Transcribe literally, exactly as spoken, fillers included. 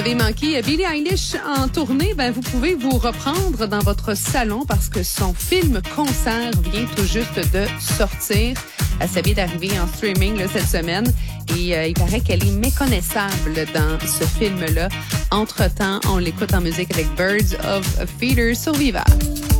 avez manqué Billie Eilish en tournée, ben vous pouvez vous reprendre dans votre salon parce que son film-concert vient tout juste de sortir. Ça vient d'arriver en streaming là, cette semaine et euh, il paraît qu'elle est méconnaissable dans ce film-là. Entre-temps, on l'écoute en musique avec Birds of a Feeder sur Viva.